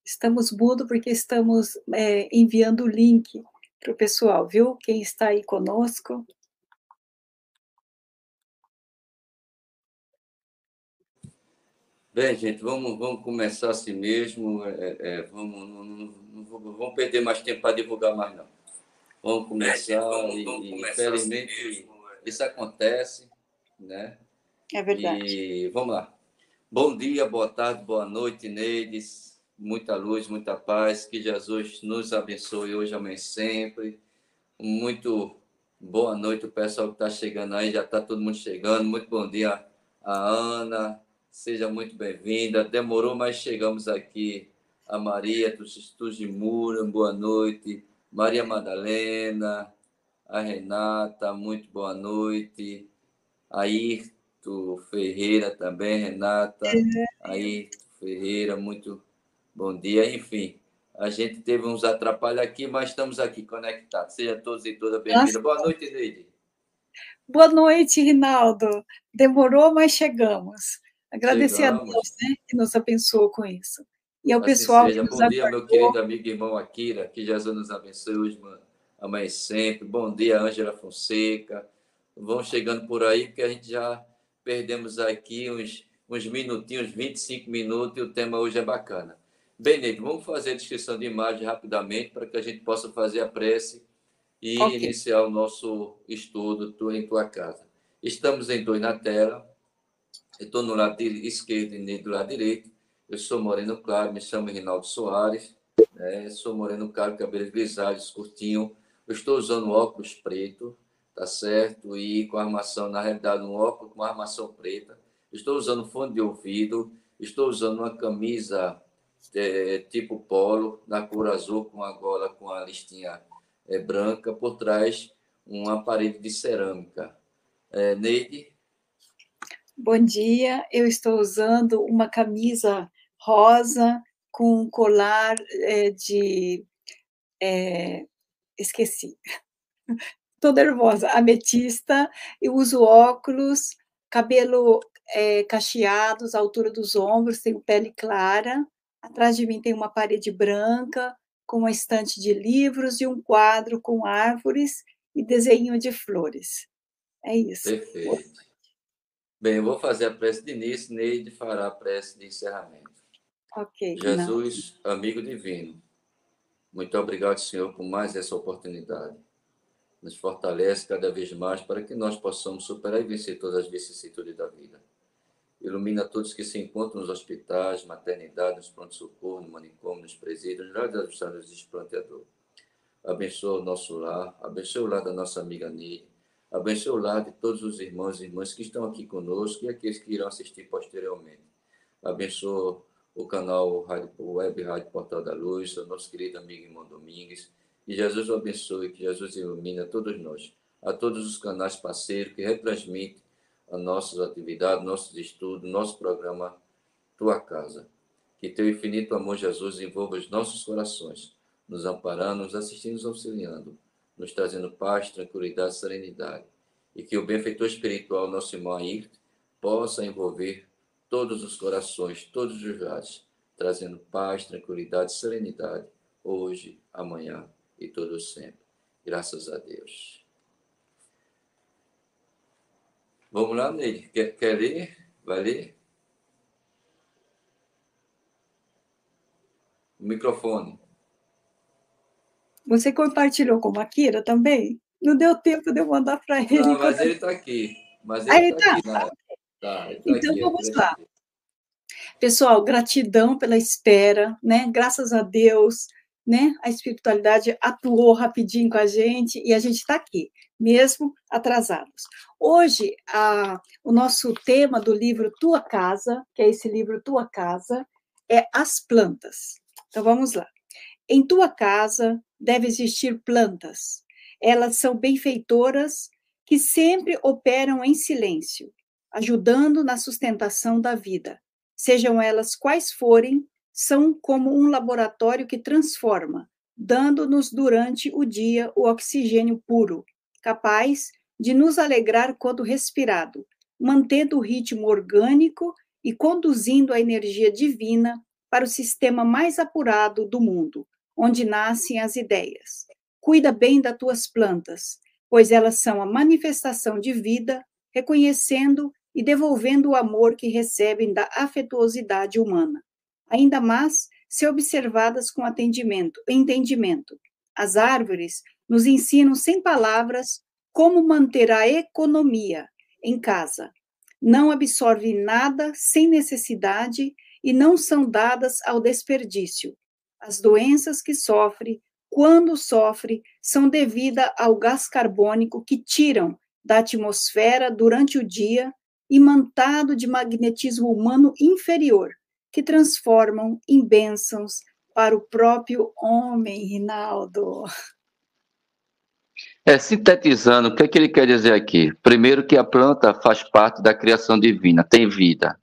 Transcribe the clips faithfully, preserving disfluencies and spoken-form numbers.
Estamos mudo porque estamos é, enviando o link para o pessoal, viu? Quem está aí conosco. Bem, gente, vamos, vamos começar assim mesmo. É, é, vamos, não, não, não, vamos perder mais tempo para divulgar mais, não. Vamos começar, é, vamos, vamos e, começar infelizmente, assim mesmo, isso acontece, né? É verdade. E vamos lá. Bom dia, boa tarde, boa noite, Neides. Muita luz, muita paz. Que Jesus nos abençoe hoje, amanhã e sempre. Muito boa noite, o pessoal que está chegando aí. Já está todo mundo chegando. Muito bom dia a Ana. Seja muito bem-vinda. Demorou, mas chegamos aqui. A Maria Tujimura, boa noite. Maria Madalena, a Renata, muito boa noite. Ayrton Ferreira também, Renata. Ayrton Ferreira, muito bom dia. Enfim, a gente teve uns atrapalhos aqui, mas estamos aqui conectados. Sejam todos e todas bem-vindos. Boa noite, Neide. Boa noite, Rinaldo. Demorou, mas chegamos. Agradecer chegamos. a Deus, né, que nos abençoou com isso. E ao assim pessoal seja. que nos Bom dia, aguardou. meu querido amigo e irmão Akira, que Jesus nos abençoe hoje, amanhã sempre. Bom dia, Ângela Fonseca. Vão chegando por aí, porque a gente já perdemos aqui uns, uns minutinhos, vinte e cinco minutos, e o tema hoje é bacana. Bem, Neide, vamos fazer a descrição de imagem rapidamente, para que a gente possa fazer a prece e okay. iniciar o nosso estudo tu, em tua casa. Estamos em dois na tela. Eu estou no lado esquerdo e Neide do lado direito. Eu sou moreno claro, me chamo Rinaldo Soares. Né? Sou moreno claro, cabelos grisalhos, curtinho. Eu estou usando óculos preto, tá certo? E com armação, na realidade, um óculos com armação preta. Estou usando fone de ouvido. Estou usando uma camisa é, tipo polo, na cor azul, com a gola com a listinha é, branca. Por trás, uma parede de cerâmica. É, Neide? Bom dia, eu estou usando uma camisa rosa com um colar é, de... É, esqueci. Estou nervosa. Ametista, eu uso óculos, cabelo é, cacheados, à altura dos ombros, tenho pele clara. Atrás de mim tem uma parede branca, com uma estante de livros e um quadro com árvores e desenho de flores. É isso. Perfeito. Bem, eu vou fazer a prece de início, Neide fará a prece de encerramento. Ok. Jesus, não. Amigo divino, muito obrigado, Senhor, por mais essa oportunidade. Nos fortalece cada vez mais para que nós possamos superar e vencer todas as vicissitudes da vida. Ilumina todos que se encontram nos hospitais, maternidade, nos pronto-socorro, no manicômio, nos presídios, nos lares ajustados de pronteador. Abençoa o nosso lar, abençoa o lar da nossa amiga Neide, abençoa o lar de todos os irmãos e irmãs que estão aqui conosco e aqueles que irão assistir posteriormente. Abençoa o canal Rádio, Web Rádio Portal da Luz, o nosso querido amigo irmão Domingues. Que Jesus o abençoe, que Jesus ilumine a todos nós, a todos os canais parceiros que retransmitem as nossas atividades, nossos estudos, nosso programa Tua Casa. Que teu infinito amor, Jesus, envolva os nossos corações, nos amparando, nos assistindo, nos auxiliando, nos trazendo paz, tranquilidade, serenidade. E que o benfeitor espiritual, nosso irmão Ayrton, possa envolver todos os corações, todos os lares, trazendo paz, tranquilidade, serenidade, hoje, amanhã e todo sempre. Graças a Deus. Vamos lá, Neide. Quer, quer ler? Vai ler? O microfone. Você compartilhou com o Akira também? Não deu tempo de eu mandar para ele. Não, mas ele está aqui. Mas ele está aqui. Tá. Tá, ele tá então, aqui, vamos lá. Aqui. Pessoal, gratidão pela espera, né? Graças a Deus, né? A espiritualidade atuou rapidinho com a gente e a gente está aqui, mesmo atrasados. Hoje, a, o nosso tema do livro Tua Casa, que é esse livro Tua Casa, é as plantas. Então, vamos lá. Em tua casa deve existir plantas. Elas são benfeitoras que sempre operam em silêncio, ajudando na sustentação da vida. Sejam elas quais forem, são como um laboratório que transforma, dando-nos durante o dia o oxigênio puro, capaz de nos alegrar quando respirado, mantendo o ritmo orgânico e conduzindo a energia divina para o sistema mais apurado do mundo, onde nascem as ideias. Cuida bem das tuas plantas, pois elas são a manifestação de vida, reconhecendo e devolvendo o amor que recebem da afetuosidade humana, ainda mais se observadas com atendimento, entendimento. As árvores nos ensinam sem palavras como manter a economia em casa. Não absorvem nada sem necessidade e não são dadas ao desperdício. As doenças que sofre, quando sofre, são devidas ao gás carbônico que tiram da atmosfera durante o dia, imantado de magnetismo humano inferior, que transformam em bênçãos para o próprio homem, Rinaldo. É, sintetizando, o que é que ele quer dizer aqui? Primeiro que a planta faz parte da criação divina, tem vida.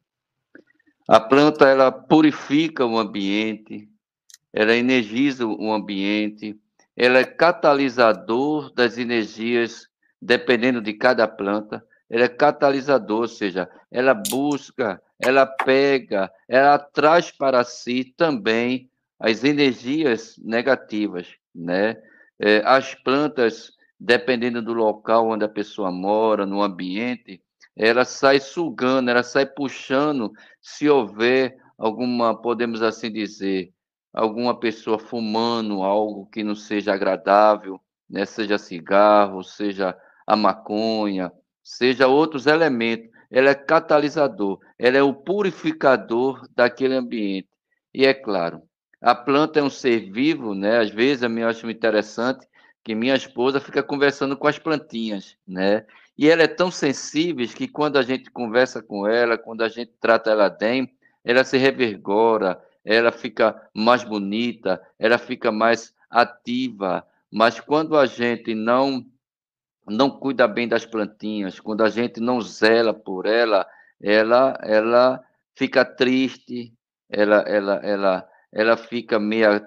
A planta, ela purifica o ambiente, ela energiza o ambiente, ela é catalisador das energias, dependendo de cada planta, ela é catalisador, ou seja, ela busca, ela pega, ela traz para si também as energias negativas, né? É, as plantas, dependendo do local onde a pessoa mora, no ambiente, ela sai sugando, ela sai puxando, se houver alguma, podemos assim dizer, alguma pessoa fumando algo que não seja agradável, né? Seja cigarro, seja a maconha, seja outros elementos. Ela é catalisador, ela é o purificador daquele ambiente. E é claro, a planta é um ser vivo, né? Às vezes, eu me acho interessante que minha esposa fica conversando com as plantinhas, né? E ela é tão sensível que quando a gente conversa com ela, quando a gente trata ela bem, ela se revigora, ela fica mais bonita, ela fica mais ativa. Mas quando a gente não não cuida bem das plantinhas, quando a gente não zela por ela, ela ela fica triste, ela ela ela ela fica meia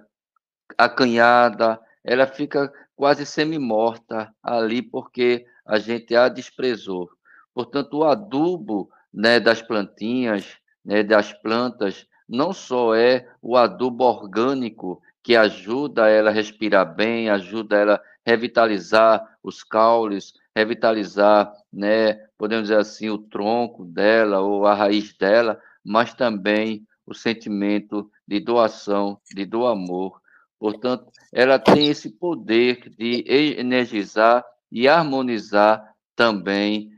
acanhada, ela fica quase semi-morta ali porque a gente a desprezou. Portanto, o adubo, né, das plantinhas, né, das plantas, não só é o adubo orgânico que ajuda ela a respirar bem, ajuda ela a revitalizar os caules, revitalizar, né, podemos dizer assim, o tronco dela ou a raiz dela, mas também o sentimento de doação, de do amor. Portanto, ela tem esse poder de energizar e harmonizar também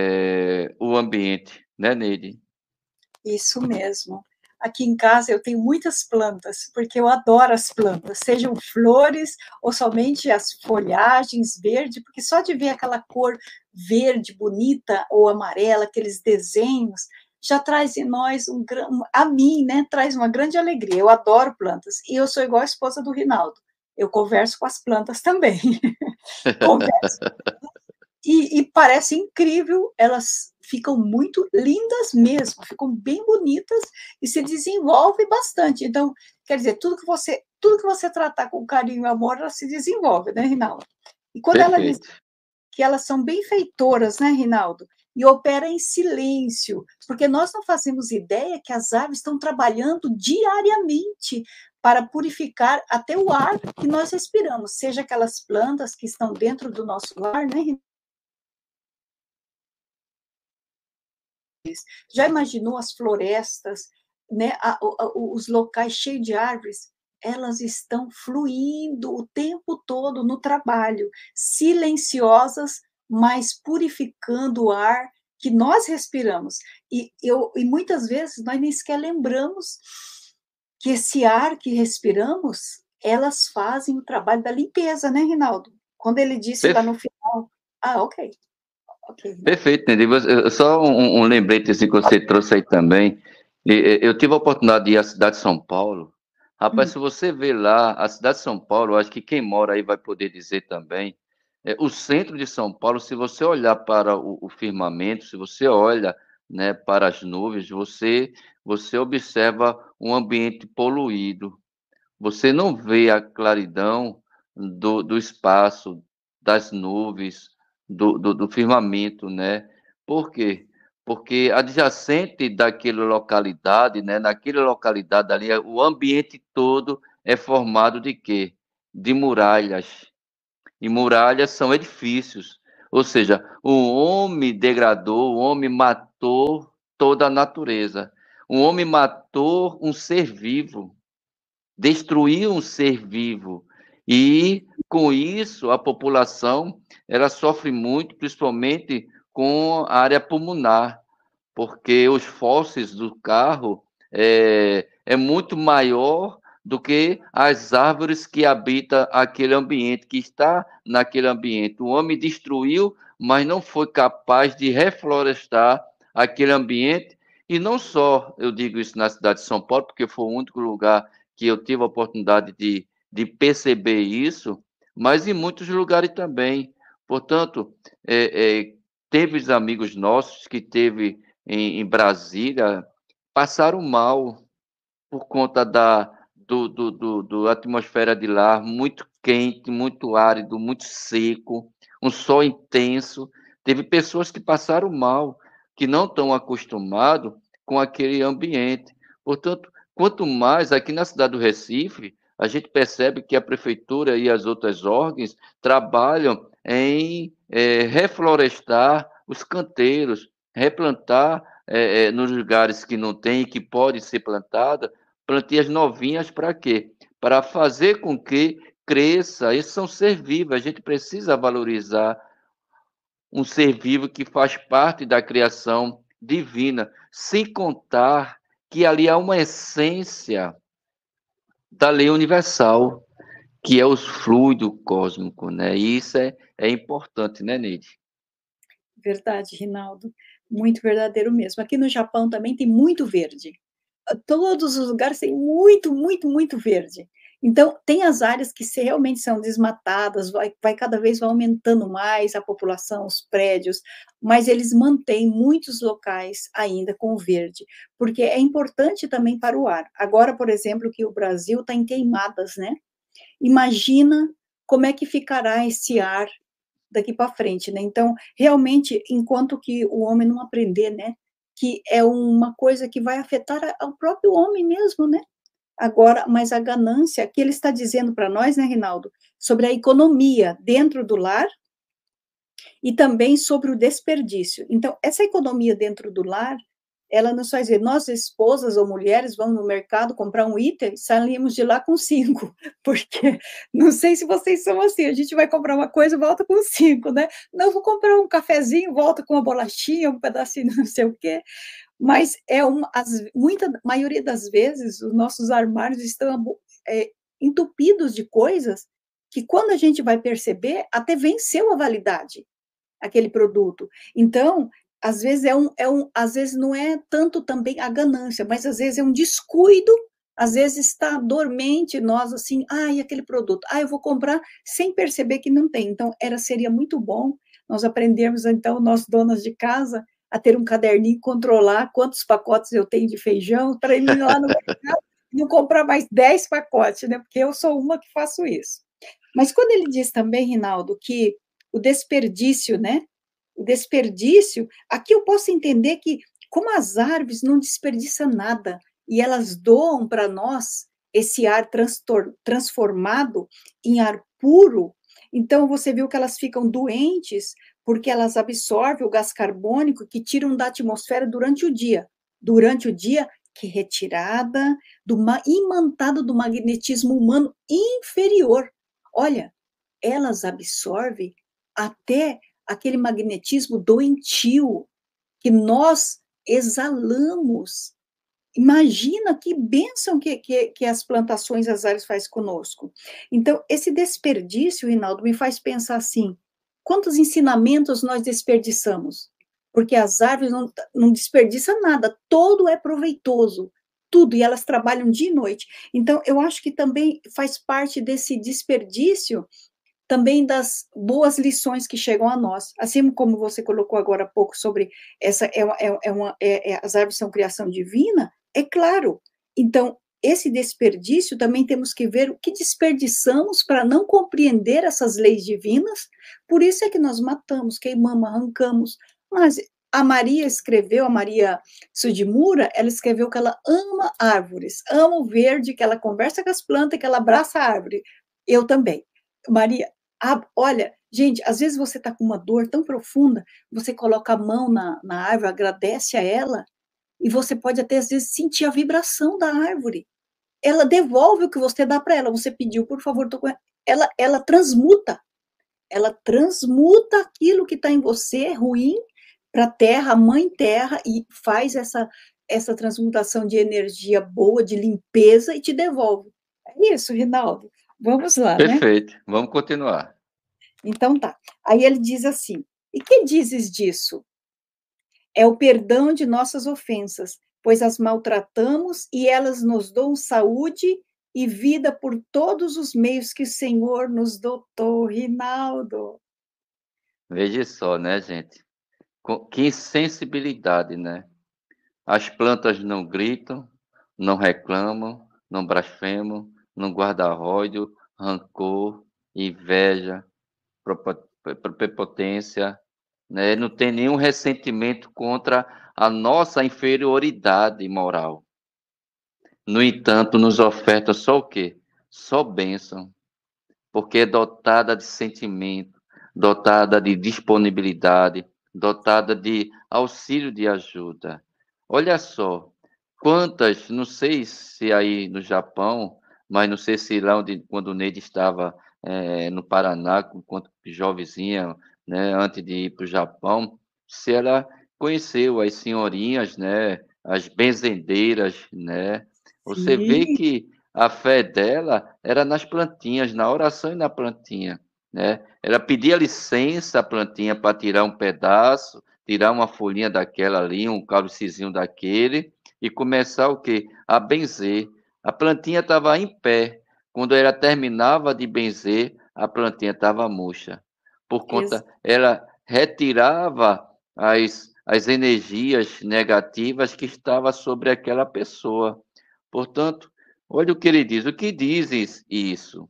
é, o ambiente, né, Neide? Isso mesmo. Aqui em casa eu tenho muitas plantas, porque eu adoro as plantas, sejam flores ou somente as folhagens verde, porque só de ver aquela cor verde bonita ou amarela, aqueles desenhos, já traz em nós um a mim, né, traz uma grande alegria. Eu adoro plantas e eu sou igual a esposa do Rinaldo. Eu converso com as plantas também. Converso. E, e parece incrível, elas ficam muito lindas mesmo, ficam bem bonitas e se desenvolvem bastante. Então, quer dizer, tudo que você, tudo que você tratar com carinho e amor, ela se desenvolve, né, Rinaldo? E quando ela diz que elas são benfeitoras, né, Rinaldo? E opera em silêncio, porque nós não fazemos ideia que as árvores estão trabalhando diariamente para purificar até o ar que nós respiramos, seja aquelas plantas que estão dentro do nosso lar, né, Rinaldo? Já imaginou as florestas, né, a, a, os locais cheios de árvores? Elas estão fluindo o tempo todo no trabalho, silenciosas, mas purificando o ar que nós respiramos. E, eu, e muitas vezes nós nem sequer lembramos que esse ar que respiramos, elas fazem o trabalho da limpeza, né, Rinaldo? Quando ele disse Perfe... lá no final, ah, ok. Okay. Perfeito, Neide. Só um, um lembrete assim, que você trouxe aí também. Eu tive a oportunidade de ir à cidade de São Paulo. Rapaz, hum. se você ver lá, a cidade de São Paulo, acho que quem mora aí vai poder dizer também, é, o centro de São Paulo, se você olhar para o, o firmamento, se você olha, né, para as nuvens, você, você observa um ambiente poluído. Você não vê a claridão do, do espaço, das nuvens, do, do, do firmamento, né? Por quê? porque adjacente daquela localidade, né, naquela localidade ali, o ambiente todo é formado de quê? De muralhas. E muralhas são edifícios. Ou seja, o homem degradou, o homem matou toda a natureza. O homem matou um ser vivo, destruiu um ser vivo. E, com isso, a população ela sofre muito, principalmente com a área pulmonar, porque os fósseis do carro é, é muito maior do que as árvores que habitam aquele ambiente, que está naquele ambiente. O homem destruiu, mas não foi capaz de reflorestar aquele ambiente, e não só, eu digo isso na cidade de São Paulo, porque foi o único lugar que eu tive a oportunidade de, de perceber isso, mas em muitos lugares também. Portanto, é, é, teve amigos nossos que teve em, em Brasília passaram mal por conta da do, do, do, do atmosfera de lá, muito quente, muito árido, muito seco, um sol intenso. Teve pessoas que passaram mal, que não estão acostumados com aquele ambiente. Portanto, quanto mais aqui na cidade do Recife, a gente percebe que a prefeitura e as outras órgãos trabalham em é, reflorestar os canteiros, replantar é, é, nos lugares que não tem e que pode ser plantada, plantias novinhas para quê? Para fazer com que cresça. Esses são ser vivos, a gente precisa valorizar um ser vivo que faz parte da criação divina, sem contar que ali há uma essência da lei universal, que é o fluido cósmico, né? E isso é, é importante, né, Neide? Verdade, Rinaldo, muito verdadeiro mesmo. Aqui no Japão também tem muito verde. Todos os lugares têm muito, muito, muito verde. Então, tem as áreas que se realmente são desmatadas, vai, vai cada vez vai aumentando mais a população, os prédios, mas eles mantêm muitos locais ainda com o verde, porque é importante também para o ar. Agora, por exemplo, que o Brasil está em queimadas, né? Imagina como é que ficará esse ar daqui para frente, né? Então, realmente, enquanto que o homem não aprender, né, que é uma coisa que vai afetar ao próprio homem mesmo, né? Agora, mas a ganância que ele está dizendo para nós, né, Rinaldo, sobre a economia dentro do lar e também sobre o desperdício. Então, essa economia dentro do lar, ela nos faz ver, nós esposas ou mulheres vamos no mercado comprar um item, saímos de lá com cinco, porque não sei se vocês são assim, a gente vai comprar uma coisa e volta com cinco, né? Não, vou comprar um cafezinho, volta com uma bolachinha, um pedacinho não sei o quê, mas é uma, as, muita maioria das vezes os nossos armários estão é, entupidos de coisas que quando a gente vai perceber, até venceu a validade aquele produto. Então, às vezes é um, é um, às vezes não é tanto também a ganância, mas às vezes é um descuido, às vezes está dormente nós assim, ai, ah, aquele produto, ah, eu vou comprar sem perceber que não tem. Então, era seria muito bom nós aprendermos então, nós donas de casa, a ter um caderninho, controlar quantos pacotes eu tenho de feijão, para ir lá no mercado e não comprar mais dez pacotes, né? Porque eu sou uma que faço isso. Mas quando ele diz também, Rinaldo, que o desperdício, né? O desperdício, aqui eu posso entender que, como as árvores não desperdiçam nada, e elas doam para nós esse ar transformado em ar puro, então você viu que elas ficam doentes porque elas absorvem o gás carbônico que tiram da atmosfera durante o dia. Durante o dia, que retirada do imantado do magnetismo humano inferior. Olha, elas absorvem até aquele magnetismo doentio que nós exalamos. Imagina que bênção que, que, que as plantações, as árvores faz conosco. Então, esse desperdício, Rinaldo, me faz pensar assim, quantos ensinamentos nós desperdiçamos? Porque as árvores não, não desperdiçam nada, todo é proveitoso, tudo, e elas trabalham dia e noite. Então, eu acho que também faz parte desse desperdício também das boas lições que chegam a nós. Assim como você colocou agora há pouco sobre essa, é, é, é uma, é, é, as árvores são criação divina, é claro. Então, esse desperdício também temos que ver o que desperdiçamos para não compreender essas leis divinas, por isso é que nós matamos, queimamos, arrancamos, mas a Maria escreveu, a Maria Sudimura, ela escreveu que ela ama árvores, ama o verde, que ela conversa com as plantas, que ela abraça a árvore. Eu também. Maria, ah, olha, gente, às vezes você está com uma dor tão profunda, você coloca a mão na, na árvore, agradece a ela, e você pode até, às vezes, sentir a vibração da árvore. Ela devolve o que você dá para ela. Você pediu, por favor, tô com ela. Ela, ela transmuta. Ela transmuta aquilo que está em você, ruim, para a terra, a mãe terra, e faz essa, essa transmutação de energia boa, de limpeza, e te devolve. É isso, Rinaldo. Vamos lá, né? Perfeito. Vamos continuar. Então tá. Aí ele diz assim, e que dizes disso? É o perdão de nossas ofensas, pois as maltratamos e elas nos dão saúde e vida por todos os meios que o Senhor nos dotou. Rinaldo. Veja só, né, gente? Que sensibilidade, né? As plantas não gritam, não reclamam, não blasfemam, não guardam ódio, rancor, inveja, prepotência, né? Não tem nenhum ressentimento contra a nossa inferioridade moral. No entanto, nos oferta só o quê? Só bênção, porque é dotada de sentimento, dotada de disponibilidade, dotada de auxílio de ajuda. Olha só, quantas, não sei se aí no Japão, mas não sei se lá onde, quando o Neide estava é, no Paraná, enquanto jovenzinha, né, antes de ir para o Japão, se ela conheceu as senhorinhas, né, as benzendeiras, né, você vê Sim. que a fé dela era nas plantinhas, na oração e na plantinha, né? Ela pedia licença à plantinha para tirar um pedaço, tirar uma folhinha daquela ali, um cálicezinho daquele, e começar o quê? A benzer. A plantinha estava em pé. Quando ela terminava de benzer, a plantinha estava murcha. Por conta, ela retirava as, as energias negativas que estavam sobre aquela pessoa. Portanto, olha o que ele diz. O que dizes isso?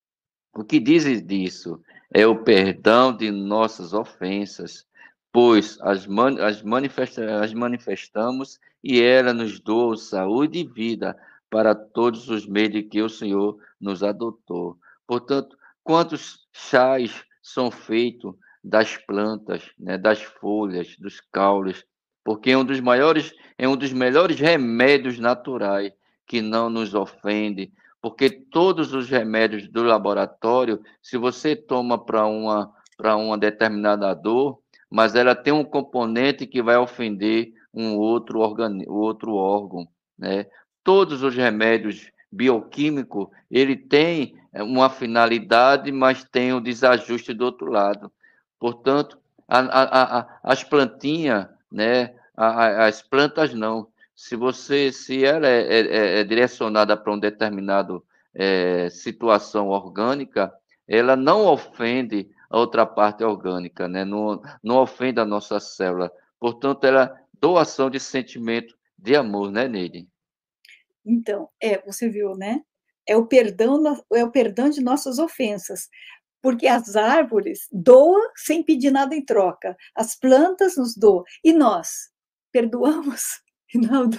O que dizes disso? É o perdão de nossas ofensas, pois as, man as, manifesta as manifestamos e ela nos doa saúde e vida para todos os meios de que o Senhor nos adotou. Portanto, quantos chás são feitos das plantas, né, das folhas, dos caules, porque é um dos maiores, é um dos melhores remédios naturais que não nos ofende, porque todos os remédios do laboratório, se você toma para uma, para uma determinada dor, mas ela tem um componente que vai ofender um outro, organi outro órgão, né? Todos os remédios bioquímicos, ele tem uma finalidade, mas tem o desajuste do outro lado. Portanto, a, a, a, as plantinhas, né? As plantas não. Se você, se ela é, é, é direcionada para um determinado é, situação orgânica, ela não ofende a outra parte orgânica, né? Não, não ofende a nossa célula. Portanto, ela é doação de sentimento de amor, né, Neide? Então, é, você viu, né? É o perdão, é o perdão de nossas ofensas. Porque as árvores doam sem pedir nada em troca. As plantas nos doam. E nós perdoamos, Rinaldo?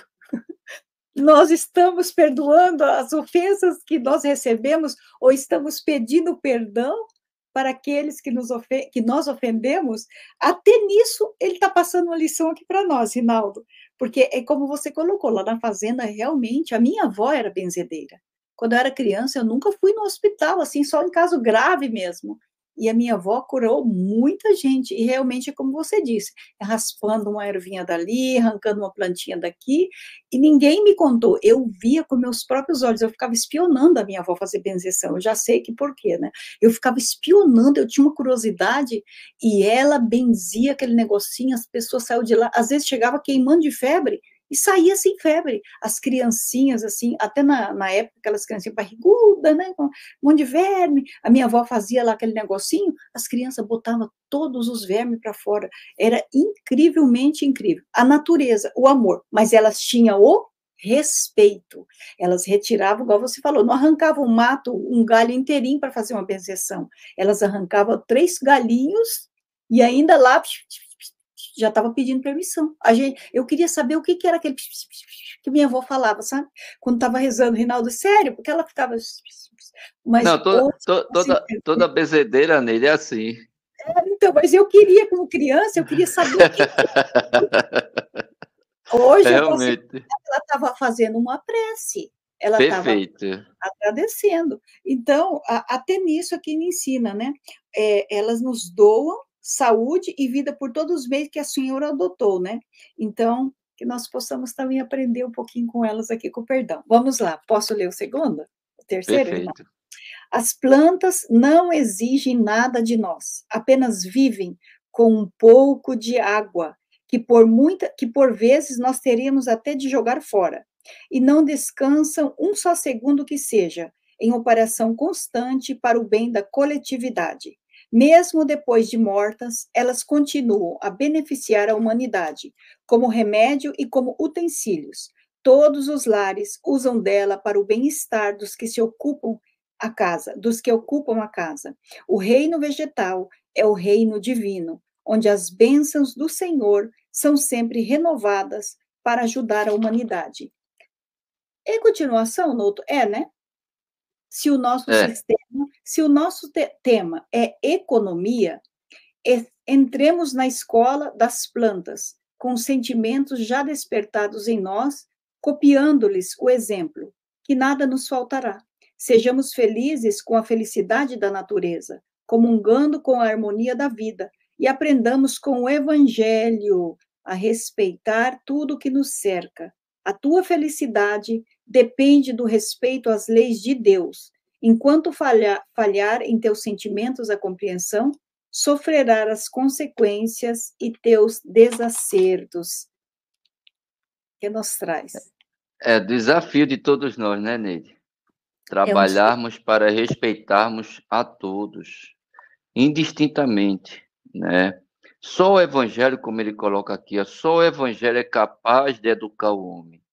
Nós estamos perdoando as ofensas que nós recebemos ou estamos pedindo perdão para aqueles que, nos ofen que nós ofendemos? Até nisso ele está passando uma lição aqui para nós, Rinaldo. Porque é como você colocou, lá na fazenda, realmente, a minha avó era benzedeira. Quando eu era criança, eu nunca fui no hospital, assim, só em caso grave mesmo. E a minha avó curou muita gente, e realmente é como você disse, raspando uma ervinha dali, arrancando uma plantinha daqui, e ninguém me contou, eu via com meus próprios olhos, eu ficava espionando a minha avó fazer benzeção, eu já sei que por quê, né? Eu ficava espionando, eu tinha uma curiosidade, e ela benzia aquele negocinho, as pessoas saíam de lá, às vezes chegava queimando de febre, e saía sem febre. As criancinhas, assim, até na, na época, aquelas criancinhas barrigudas, né, com um monte de verme, a minha avó fazia lá aquele negocinho, as crianças botavam todos os vermes para fora. Era incrivelmente incrível. A natureza, o amor, mas elas tinham o respeito. Elas retiravam, igual você falou, não arrancavam um mato, um galho inteirinho para fazer uma benzeção. Elas arrancavam três galinhos e ainda lá já estava pedindo permissão. A gente, eu queria saber o que, que era aquele que minha avó falava, sabe? Quando estava rezando, Rinaldo, sério, porque ela ficava... Mas Não, toda, hoje, to- assim, toda, toda bezedeira nele é assim. então, mas eu queria, como criança, eu queria saber o que... Hoje eu posso Realmente. ela estava fazendo uma prece, ela estava Perfeito. agradecendo. Então, a, até nisso aqui me ensina, né? É, elas nos doam saúde e vida por todos os meios que a senhora adotou, né? Então, que nós possamos também aprender um pouquinho com elas aqui, com o perdão. Vamos lá, posso ler o segundo? O terceiro? Perfeito. As plantas não exigem nada de nós, apenas vivem com um pouco de água, que por, muita, que por vezes nós teríamos até de jogar fora, e não descansam um só segundo que seja, em operação constante para o bem da coletividade. Mesmo depois de mortas, elas continuam a beneficiar a humanidade, como remédio e como utensílios. Todos os lares usam dela para o bem-estar dos que se ocupam a casa, dos que ocupam a casa. O reino vegetal é o reino divino, onde as bênçãos do Senhor são sempre renovadas para ajudar a humanidade. Em continuação, Nouto, é, né? Se o nosso É. sistema, se o nosso te tema é economia, é, entremos na escola das plantas, com sentimentos já despertados em nós, copiando-lhes o exemplo, que nada nos faltará. Sejamos felizes com a felicidade da natureza, comungando com a harmonia da vida, e aprendamos com o Evangelho a respeitar tudo que nos cerca. A tua felicidade depende do respeito às leis de Deus. Enquanto falhar, falhar em teus sentimentos a compreensão, sofrerás as consequências e teus desacertos. Que nos traz? É desafio de todos nós, né, Neide? Trabalharmos para respeitarmos a todos, indistintamente, né? Só o Evangelho, como ele coloca aqui, só o Evangelho é capaz de educar o homem.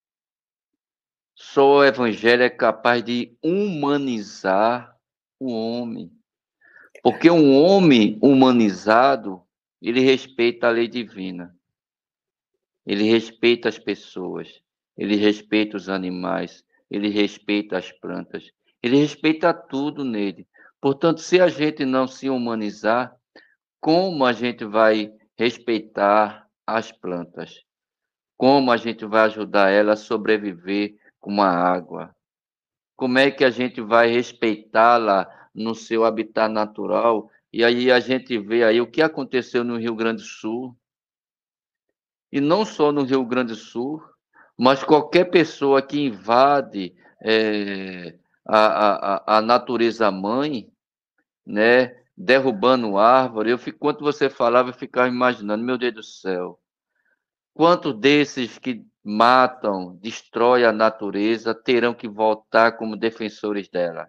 Só o Evangelho é capaz de humanizar o homem. Porque um homem humanizado, ele respeita a lei divina. Ele respeita as pessoas. Ele respeita os animais. Ele respeita as plantas. Ele respeita tudo nele. Portanto, se a gente não se humanizar, como a gente vai respeitar as plantas? Como a gente vai ajudar ela a sobreviver com a água? Como é que a gente vai respeitá-la no seu habitat natural? E aí a gente vê aí o que aconteceu no Rio Grande do Sul. E não só no Rio Grande do Sul, mas qualquer pessoa que invade é, a, a, a natureza mãe, né, derrubando árvore. Eu fico, quando você falava, eu ficava imaginando, meu Deus do céu, quantos desses que matam, destroem a natureza, terão que voltar como defensores dela?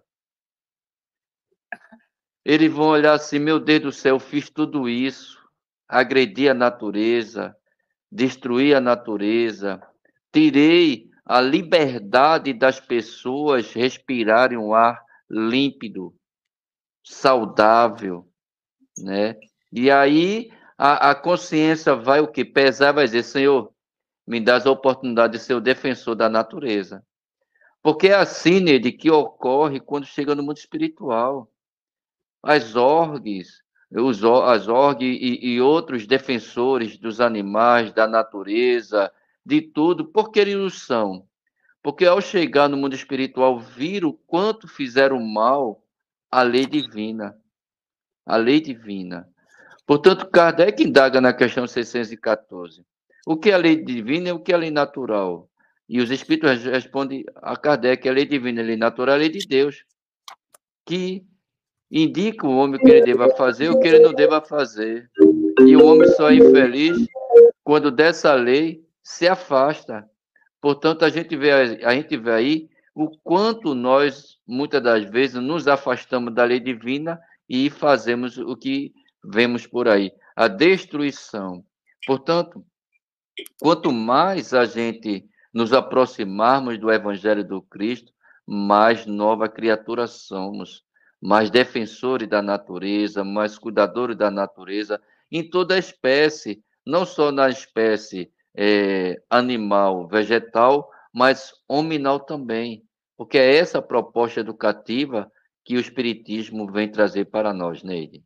Eles vão olhar assim, meu Deus do céu, eu fiz tudo isso, agredi a natureza, destruí a natureza, tirei a liberdade das pessoas respirarem um ar límpido, saudável, né? E aí a, a consciência vai o que? Pesar, vai dizer, Senhor, me dá a oportunidade de ser o defensor da natureza. Porque é assim, Neide, que ocorre quando chega no mundo espiritual. As orgs, os, as orgs e, e outros defensores dos animais, da natureza, de tudo, porque eles o são. Porque ao chegar no mundo espiritual, viram o quanto fizeram mal à lei divina. A lei divina. Portanto, Kardec indaga na questão seiscentos e quatorze. O que é a lei divina e o que é a lei natural? E os espíritos respondem a Kardec, a lei divina e a lei natural é a lei de Deus, que indica o homem o que ele deva fazer e o que ele não deva fazer. E o homem só é infeliz quando dessa lei se afasta. Portanto, a gente vê, a gente vê aí o quanto nós, muitas das vezes, nos afastamos da lei divina e fazemos o que vemos por aí, a destruição. Portanto, quanto mais a gente nos aproximarmos do Evangelho do Cristo, mais nova criatura somos, mais defensores da natureza, mais cuidadores da natureza, em toda a espécie, não só na espécie é, animal, vegetal, mas hominal também, porque é essa a proposta educativa que o Espiritismo vem trazer para nós, Neide.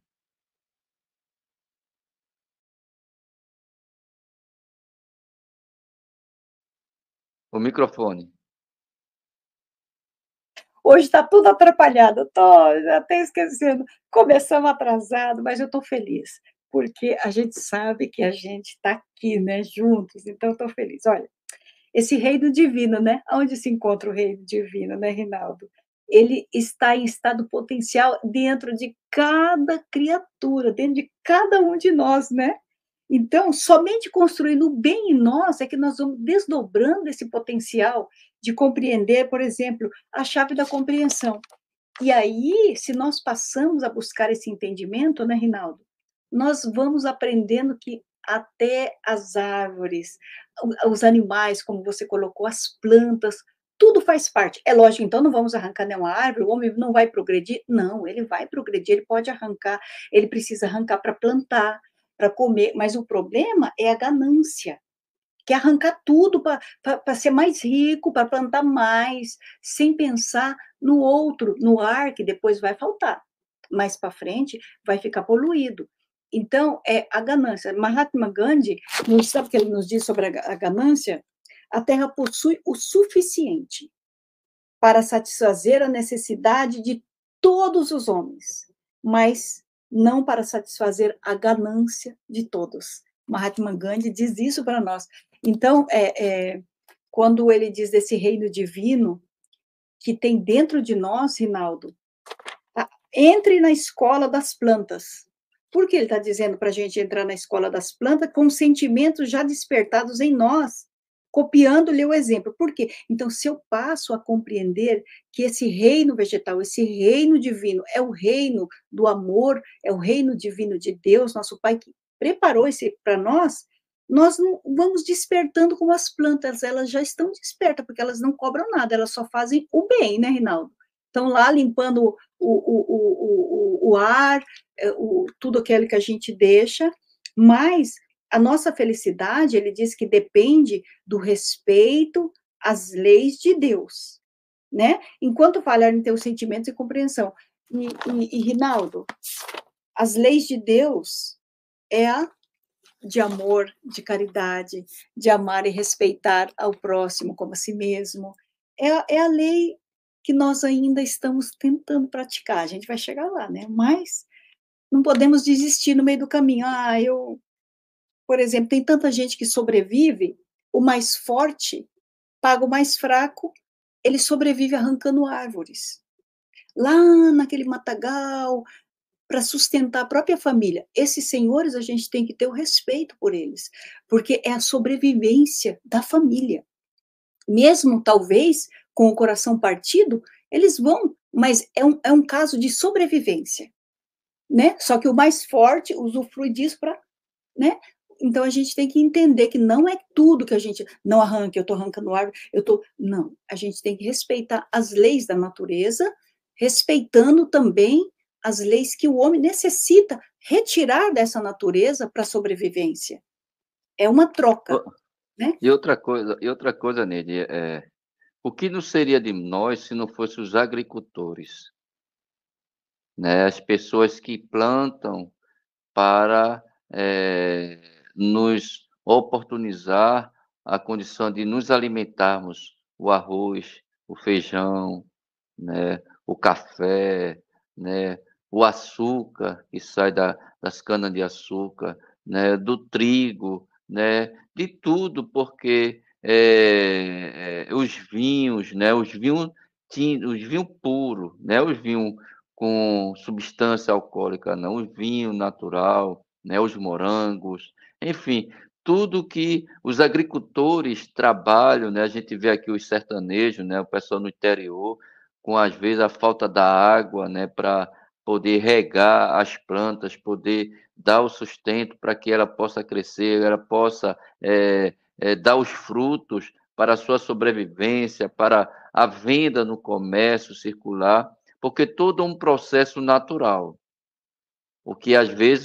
O microfone. Hoje está tudo atrapalhado, estou até esquecendo. Começamos atrasado, mas eu estou feliz, porque a gente sabe que a gente está aqui, né, juntos, então estou feliz. Olha, esse reino divino, né? Onde se encontra o reino divino, né, Rinaldo? Ele está em estado potencial dentro de cada criatura, dentro de cada um de nós, né? Então, somente construindo o bem em nós é que nós vamos desdobrando esse potencial de compreender, por exemplo, a chave da compreensão. E aí, se nós passamos a buscar esse entendimento, né, Rinaldo, nós vamos aprendendo que até as árvores, os animais, como você colocou, as plantas, tudo faz parte. É lógico, então não vamos arrancar nenhuma árvore, o homem não vai progredir? Não, ele vai progredir, ele pode arrancar, ele precisa arrancar para plantar, para comer, mas o problema é a ganância, que é arrancar tudo para ser mais rico, para plantar mais, sem pensar no outro, no ar, que depois vai faltar. Mais para frente, vai ficar poluído. Então, é a ganância. Mahatma Gandhi, sabe o que ele nos diz sobre a ganância? A Terra possui o suficiente para satisfazer a necessidade de todos os homens, mas não para satisfazer a ganância de todos. Mahatma Gandhi diz isso para nós. Então, é, é, quando ele diz desse reino divino que tem dentro de nós, Rinaldo, tá? Entre na escola das plantas. Por que ele está dizendo para a gente entrar na escola das plantas com sentimentos já despertados em nós, copiando-lhe o exemplo? Por quê? Então, se eu passo a compreender que esse reino vegetal, esse reino divino, é o reino do amor, é o reino divino de Deus, nosso Pai, que preparou esse para nós, nós não vamos despertando como as plantas, elas já estão despertas, porque elas não cobram nada, elas só fazem o bem, né, Rinaldo? Estão lá limpando o, o, o, o, o ar, o, tudo aquilo que a gente deixa, mas a nossa felicidade, ele diz que depende do respeito às leis de Deus, né? Enquanto falhar em teus sentimentos e compreensão. E, e, e Rinaldo, as leis de Deus é a de amor, de caridade, de amar e respeitar ao próximo como a si mesmo. É, é a lei que nós ainda estamos tentando praticar. A gente vai chegar lá, né? Mas não podemos desistir no meio do caminho. Ah, eu, por exemplo, tem tanta gente que sobrevive, o mais forte paga o mais fraco, ele sobrevive arrancando árvores. Lá naquele matagal, para sustentar a própria família. Esses senhores, a gente tem que ter o respeito por eles, porque é a sobrevivência da família. Mesmo, talvez, com o coração partido, eles vão, mas é um, é um caso de sobrevivência, né? Só que o mais forte usufrui disso para, né? Então, a gente tem que entender que não é tudo que a gente, não arranca, eu estou arrancando árvore, eu estou, não, a gente tem que respeitar as leis da natureza, respeitando também as leis que o homem necessita retirar dessa natureza para a sobrevivência. É uma troca, né? E outra coisa, e outra coisa, Neide, é, o que não seria de nós se não fossem os agricultores, né? As pessoas que plantam para é, nos oportunizar a condição de nos alimentarmos, o arroz, o feijão, né? O café, né? O açúcar que sai da, das canas de açúcar, né? Do trigo, né? De tudo, porque é, é, os vinhos, né? Os vinhos, os vinhos puros, né? Os vinhos com substância alcoólica, não, o vinho natural, né? Os morangos, enfim, tudo que os agricultores trabalham, né? A gente vê aqui os sertanejos, né? O pessoal no interior, com às vezes a falta da água, né, para poder regar as plantas, poder dar o sustento para que ela possa crescer, ela possa é, é, dar os frutos para a sua sobrevivência, para a venda no comércio circular, porque todo é um processo natural. O que às vezes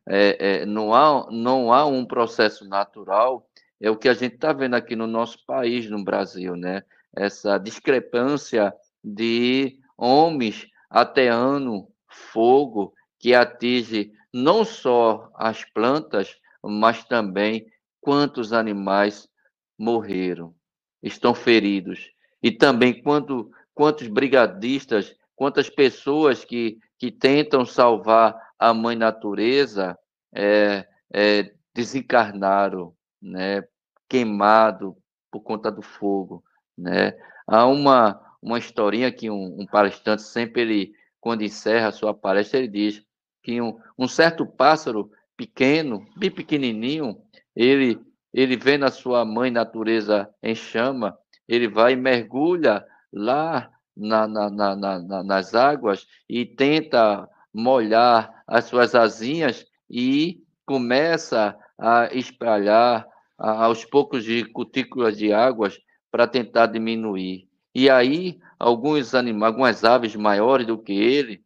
é, é, não há, não há um processo natural, é o que a gente está vendo aqui no nosso país, no Brasil, né? Essa discrepância de homens ateando fogo que atinge não só as plantas, mas também quantos animais morreram, estão feridos. E também quanto, quantos brigadistas, quantas pessoas que, que tentam salvar a mãe natureza é, é, desencarnaram, né, queimado por conta do fogo, né? Há uma, uma historinha que um, um palestrante sempre, ele, quando encerra a sua palestra, ele diz que um, um certo pássaro pequeno, bem pequenininho, ele, ele vê na sua mãe natureza em chama, ele vai e mergulha lá na, na, na, na, nas águas e tenta molhar as suas asinhas e começa a espalhar a, aos poucos de cutículas de águas para tentar diminuir. E aí, alguns animais, algumas aves maiores do que ele,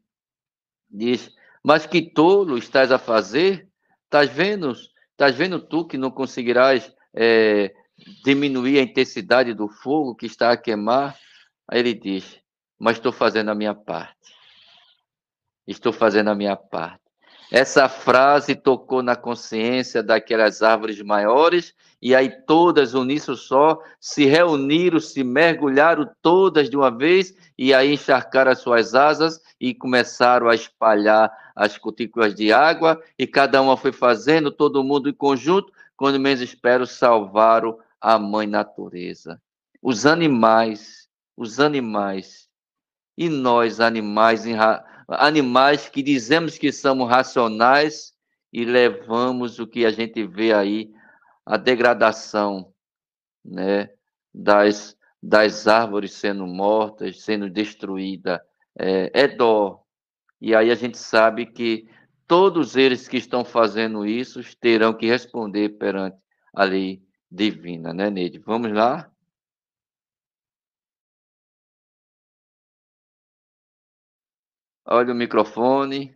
diz, mas que tolo estás a fazer? Estás vendo, estás vendo tu que não conseguirás é, diminuir a intensidade do fogo que está a queimar? Aí ele diz, mas estou fazendo a minha parte. Estou fazendo a minha parte. Essa frase tocou na consciência daquelas árvores maiores, e aí todas, unindo só, se reuniram, se mergulharam todas de uma vez, e aí encharcaram as suas asas e começaram a espalhar as cutículas de água, e cada uma foi fazendo, todo mundo em conjunto, quando menos espero, salvaram a mãe natureza. Os animais, os animais, e nós, animais, animais que dizemos que somos racionais e levamos o que a gente vê aí, a degradação, né, das, das árvores sendo mortas, sendo destruídas. É, é dó. E aí a gente sabe que todos eles que estão fazendo isso terão que responder perante a lei divina, né, Neide? Vamos lá? Olha o microfone.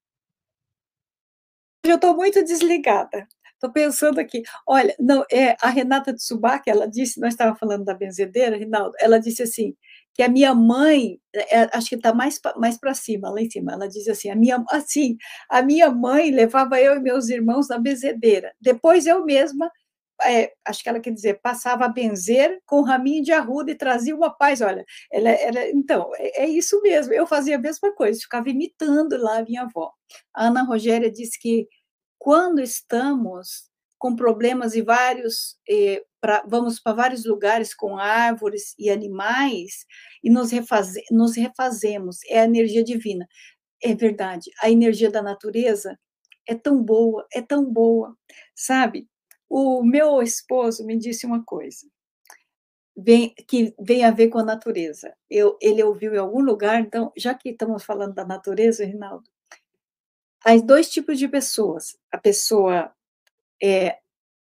Eu estou muito desligada. Estou pensando aqui. Olha, não, é, a Renata de Subac, ela disse, nós estávamos falando da benzedeira, Rinaldo, ela disse assim, que a minha mãe, é, acho que está mais, mais para cima, lá em cima, ela disse assim, a minha, assim, a minha mãe levava eu e meus irmãos na benzedeira. Depois eu mesma, é, acho que ela quer dizer, passava a benzer com raminho de arruda e trazia uma paz. Olha, ela, ela, então, é, é isso mesmo, eu fazia a mesma coisa, ficava imitando lá a minha avó. A Ana Rogéria disse que quando estamos com problemas e vários, eh, pra, vamos para vários lugares com árvores e animais e nos, refaze, nos refazemos, é a energia divina. É verdade, a energia da natureza é tão boa, é tão boa, sabe? O meu esposo me disse uma coisa, vem, que vem a ver com a natureza. Eu, ele ouviu em algum lugar, então, já que estamos falando da natureza, Rinaldo, há dois tipos de pessoas. A pessoa é,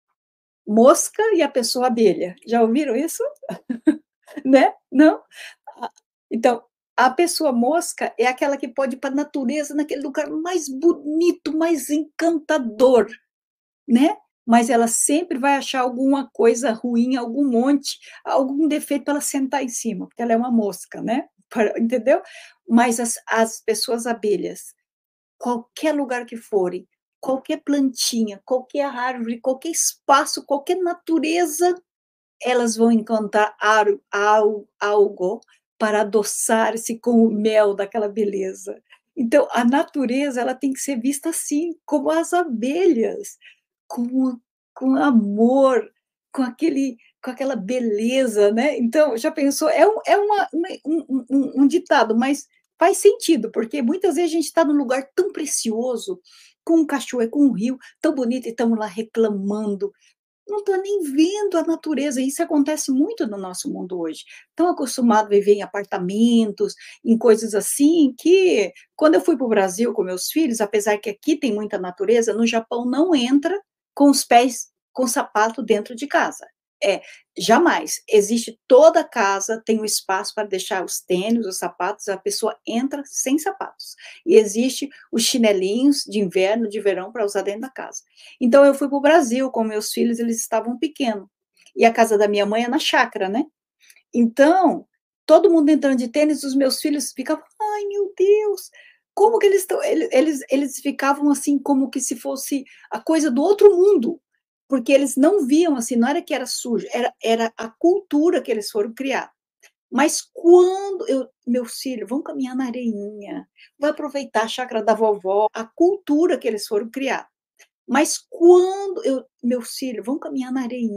mosca e a pessoa abelha. Já ouviram isso? Né? Não? Então, a pessoa mosca é aquela que pode ir para a natureza naquele lugar mais bonito, mais encantador, né? Mas ela sempre vai achar alguma coisa ruim, algum monte, algum defeito para ela sentar em cima, porque ela é uma mosca, né? Entendeu? Mas as, as pessoas abelhas, qualquer lugar que forem, qualquer plantinha, qualquer árvore, qualquer espaço, qualquer natureza, elas vão encontrar algo para adoçar-se com o mel daquela beleza. Então, a natureza ela tem que ser vista assim, como as abelhas, com, com amor, com, aquele, com aquela beleza, né? Então, já pensou? É, um, é uma, um, um, um ditado, mas faz sentido, porque muitas vezes a gente está num lugar tão precioso, com um cachoeiro, com um rio tão bonito, e estamos lá reclamando, não estou nem vendo a natureza. Isso acontece muito no nosso mundo hoje. Tão acostumado a viver em apartamentos, em coisas assim, que quando eu fui para o Brasil com meus filhos, apesar que aqui tem muita natureza, no Japão não entra com os pés com sapato dentro de casa. É, jamais. Existe toda casa tem um espaço para deixar os tênis, os sapatos, a pessoa entra sem sapatos. E existe os chinelinhos de inverno, de verão, para usar dentro da casa. Então eu fui para o Brasil com meus filhos, eles estavam pequeno. E a casa da minha mãe é na chácara, né. Então, todo mundo entrando de tênis, os meus filhos ficavam: "Ai, meu Deus, como que eles estão", ele eles eles ficavam, assim, como que se fosse a coisa do outro mundo, porque eles não viam, assim, não era que era sujo, era era a cultura que eles foram criar. Mas quando eu meus filhos: "Vamos caminhar na areinha, vai aproveitar a chácara da vovó", a cultura que eles foram criar. Mas quando eu meus filhos: "Vamos caminhar na areinha".